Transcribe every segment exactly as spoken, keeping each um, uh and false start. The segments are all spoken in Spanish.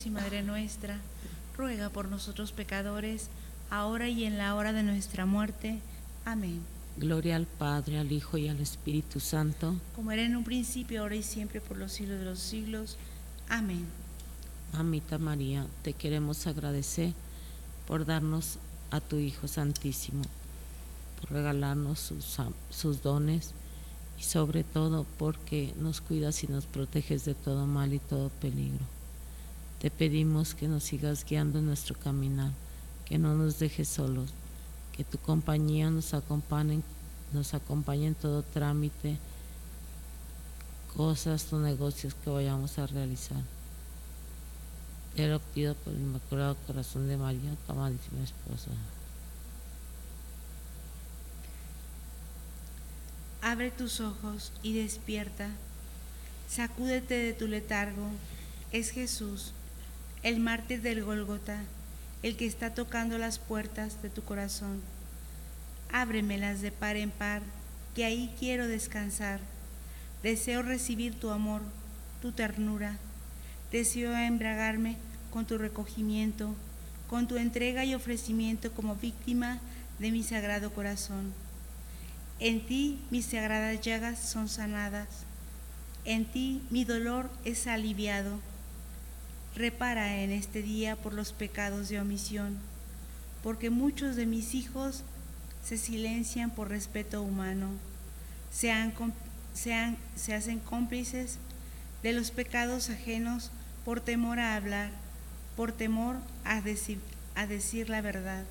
y Madre nuestra, ruega por nosotros pecadores, ahora y en la hora de nuestra muerte. Amén. Gloria al Padre, al Hijo y al Espíritu Santo, como era en un principio, ahora y siempre, por los siglos de los siglos. Amén. Mamita María, te queremos agradecer por darnos a tu Hijo Santísimo, por regalarnos sus, sus dones y sobre todo porque nos cuidas y nos proteges de todo mal y todo peligro. Te pedimos que nos sigas guiando en nuestro caminar, que no nos dejes solos, que tu compañía nos acompañe, nos acompañe en todo trámite, cosas o negocios que vayamos a realizar. Te lo pido por el Inmaculado Corazón de María, tu amadísima esposa. Abre tus ojos y despierta. Sacúdete de tu letargo. Es Jesús, el mártir del Gólgota, el que está tocando las puertas de tu corazón. Ábremelas de par en par, que ahí quiero descansar. Deseo recibir tu amor, tu ternura. Deseo embriagarme con tu recogimiento, con tu entrega y ofrecimiento como víctima de mi sagrado corazón. En ti mis sagradas llagas son sanadas. En ti mi dolor es aliviado. Repara en este día por los pecados de omisión, porque muchos de mis hijos se silencian por respeto humano, se, han, se, han, se hacen cómplices de los pecados ajenos por temor a hablar, por temor a decir, a decir la verdad.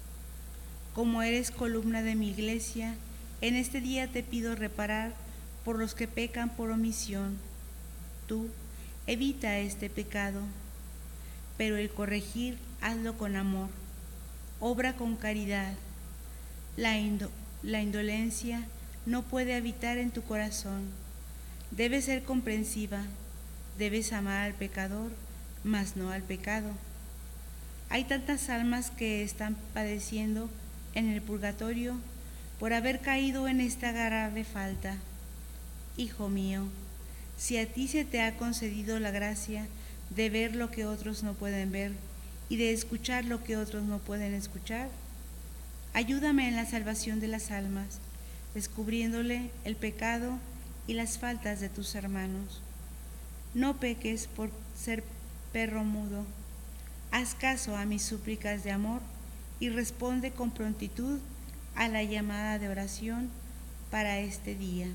Como eres columna de mi iglesia, en este día te pido reparar por los que pecan por omisión. Tú evita este pecado, pero el corregir hazlo con amor, obra con caridad. La, indo, la indolencia no puede habitar en tu corazón. Debes ser comprensiva, debes amar al pecador, mas no al pecado. Hay tantas almas que están padeciendo en el purgatorio por haber caído en esta grave falta. Hijo mío, si a ti se te ha concedido la gracia de ver lo que otros no pueden ver y de escuchar lo que otros no pueden escuchar, ayúdame en la salvación de las almas, descubriéndole el pecado y las faltas de tus hermanos. No peques por ser perro mudo. Haz caso a mis súplicas de amor y responde con prontitud a la llamada de oración para este día.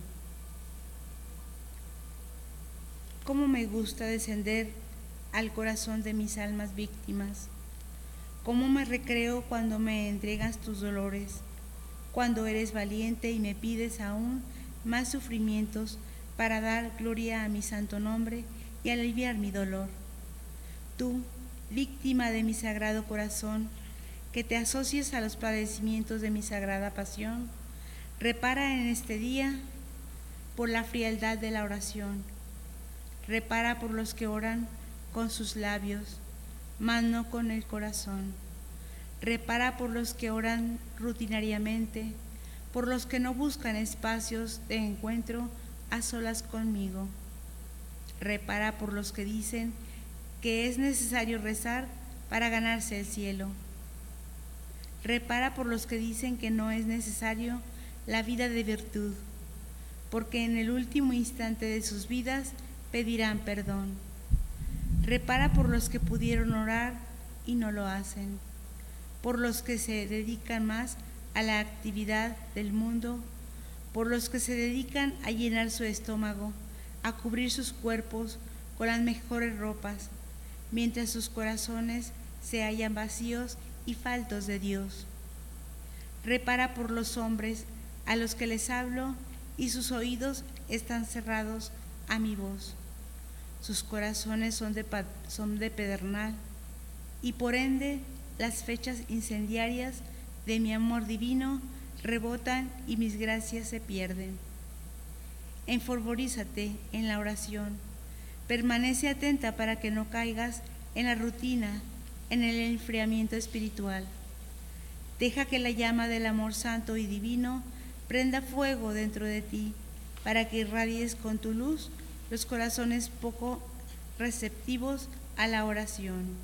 Cómo me gusta descender al corazón de mis almas víctimas. Cómo me recreo cuando me entregas tus dolores, cuando eres valiente y me pides aún más sufrimientos para dar gloria a mi santo nombre y aliviar mi dolor. Tú, víctima de mi sagrado corazón, que te asocies a los padecimientos de mi sagrada pasión, repara en este día por la frialdad de la oración. Repara por los que oran con sus labios, mas no con el corazón. Repara por los que oran rutinariamente, por los que no buscan espacios de encuentro a solas conmigo. Repara por los que dicen que es necesario rezar para ganarse el cielo. Repara por los que dicen que no es necesario la vida de virtud, porque en el último instante de sus vidas pedirán perdón. Repara por los que pudieron orar y no lo hacen, por los que se dedican más a la actividad del mundo, por los que se dedican a llenar su estómago, a cubrir sus cuerpos con las mejores ropas, mientras sus corazones se hallan vacíos y faltos de Dios. Repara por los hombres a los que les hablo y sus oídos están cerrados a mi voz. Sus corazones son de, son de pedernal y por ende las flechas incendiarias de mi amor divino rebotan y mis gracias se pierden. Enfervorízate en la oración, permanece atenta para que no caigas en la rutina, en el enfriamiento espiritual. Deja que la llama del amor santo y divino prenda fuego dentro de ti, para que irradies con tu luz los corazones poco receptivos a la oración.